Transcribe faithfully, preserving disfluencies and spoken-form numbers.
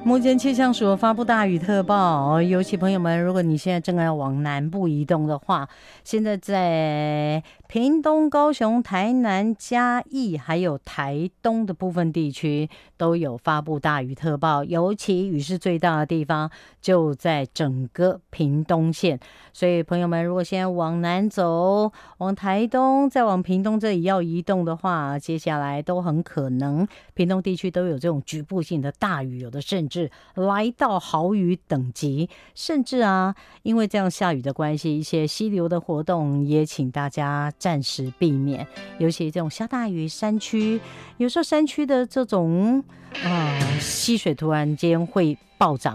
目前气象署发布大雨特报，尤其朋友们，如果你现在正要往南部移动的话，现在在屏东、高雄、台南、嘉义还有台东的部分地区都有发布大雨特报，尤其雨势最大的地方就在整个屏东县。所以朋友们，如果现在往南走，往台东再往屏东这里要移动的话，接下来都很可能屏东地区都有这种局部性的大雨，有的甚至来到豪雨等级，甚至啊，因为这样下雨的关系，一些溪流的活动也请大家暂时避免。尤其这种下大雨，山区有时候山区的这种啊、呃、溪水突然间会暴涨，